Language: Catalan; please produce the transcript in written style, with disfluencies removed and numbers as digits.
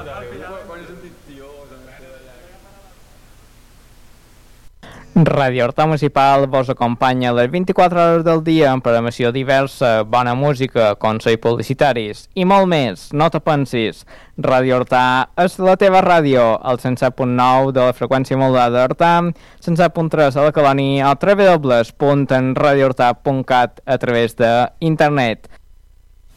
Radio Horta Municipal vos acompanya les 24 hores del dia amb programació diversa, bona música, consells publicitaris i molt més. No te pensis, Radio Horta és la teva ràdio, al 107.9 de la freqüència modulada d'Horta, 107.3 a la colònia o www.radiohorta.cat a través d'internet.